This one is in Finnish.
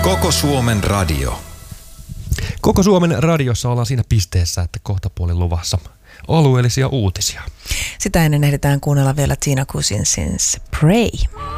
Koko Suomen radio. Koko Suomen radiossa ollaan siinä pisteessä, että kohtapuolin luvassa alueellisia uutisia. Sitä ennen ehditään kuunnella vielä Tina Cousinsin Pray.